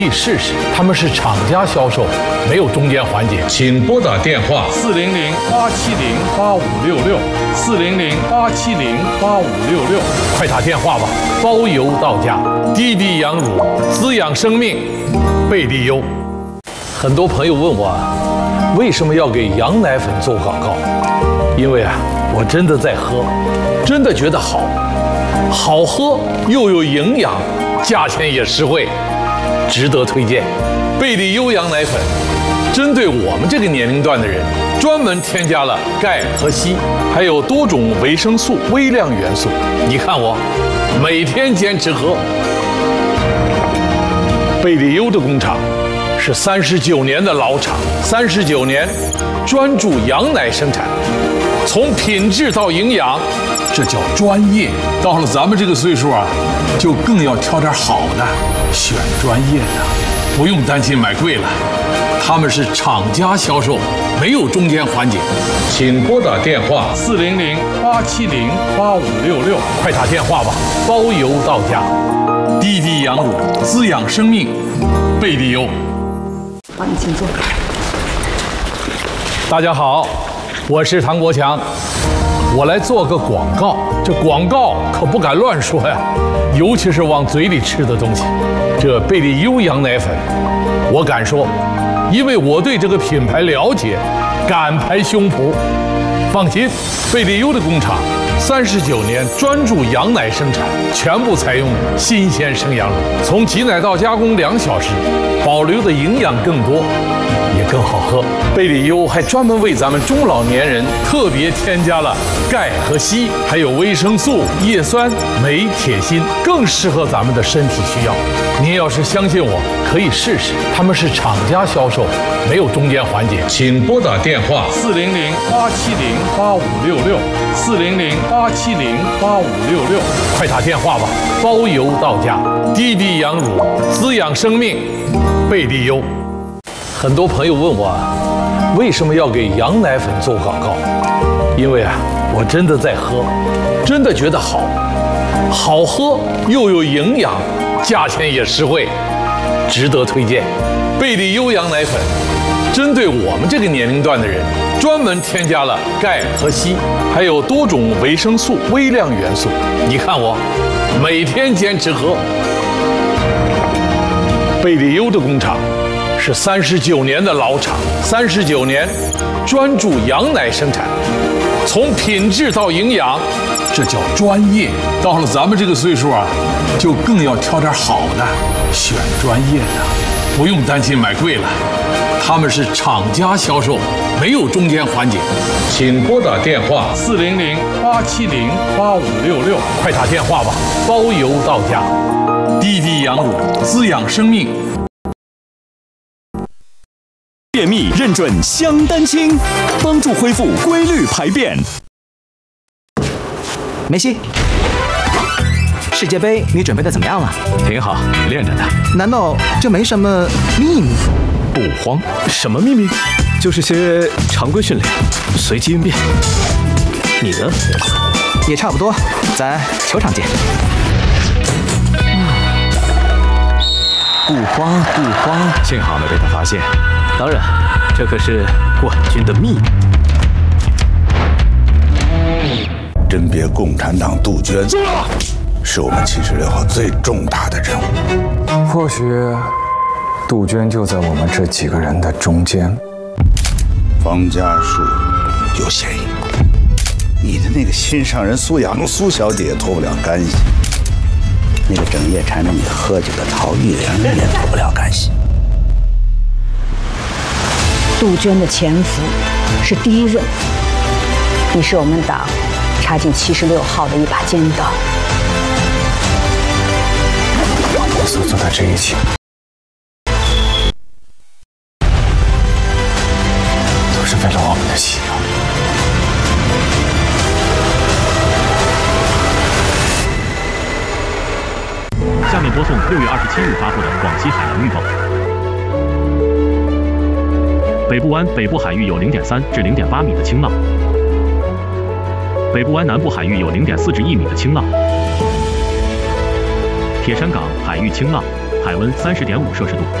可以试试，他们是厂家销售，没有中间环节。请拨打电话400-870-8566，400-870-8566，快打电话吧，包邮到家。滴滴羊乳，滋养生命，贝利优。很多朋友问我，为什么要给羊奶粉做广告？因为我真的在喝，真的觉得好喝又有营养，价钱也实惠。值得推荐，贝利优羊奶粉，针对我们这个年龄段的人，专门添加了钙和硒，还有多种维生素、微量元素。你看我，每天坚持喝。贝利优的工厂是39年的老厂，39年专注羊奶生产，从品质到营养，这叫专业。到了咱们这个岁数就更要挑点好的。选专业的，不用担心买贵了，他们是厂家销售，没有中间环节。请拨打电话400-870-8566，快打电话吧，包邮到家。滴滴羊乳，滋养生命，贝利优。 好，你请坐。 大家好，我是唐国强，我来做个广告。这广告可不敢乱说呀，尤其是往嘴里吃的东西。这贝利优羊奶粉，我敢说，因为我对这个品牌了解，敢拍胸脯。放心，贝利优的工厂39年专注羊奶生产，全部采用新鲜生羊乳，从挤奶到加工2小时，保留的营养更多，也更好喝。贝利优还专门为咱们中老年人特别添加了钙和硒，还有维生素、叶酸、镁、铁、锌，更适合咱们的身体需要。您要是相信我，可以试试，他们是厂家销售，没有中间环节。请拨打电话400-870-8566，400-870-8566，快打电话吧，包邮到家。滴滴羊乳，滋养生命，贝利优。很多朋友问我，为什么要给羊奶粉做广告？因为我真的在喝，真的觉得好喝又有营养，价钱也实惠，值得推荐。贝利优羊奶粉，针对我们这个年龄段的人，专门添加了钙和硒，还有多种维生素、微量元素。你看我，每天坚持喝。贝利优的工厂是39年的老厂，39年专注羊奶生产，从品质到营养，这叫专业。到了咱们这个岁数就更要挑点好的，选专业的，不用担心买贵了，他们是厂家销售，没有中间环节。请拨打电话400-870-8566，快打电话吧，包邮到家。滴滴羊乳，滋养生命。 便秘认准香丹清，帮助恢复规律排便。 梅西，世界杯你准备的怎么样了？ 挺好，练着呢。 难道就没什么秘密？ 不慌，什么秘密？就是些常规训练，随机应变。你呢？ 也差不多，咱球场见。 不慌，幸好没被他发现。当然，这可是冠军的秘密。 甄别共产党杜鹃，是我们76号最重大的任务。 或许杜鹃就在我们这几个人的中间。 方家树有嫌疑，你的那个心上人苏雅苏小姐也脱不了干系，那个整夜缠着你喝酒的陶玉莲也脱不了干系。 杜鹃的潜伏是第一任，你是我们党插进76号的一把尖刀。 我所做的这一切，都是为了我们的信仰。 下面播送6月27日发布的广西海洋预报。北部湾北部海域有0.3至0.8米的清浪，北部湾南部海域有0.4至1米的清浪，铁山港海域清浪。 海温30.5摄氏度。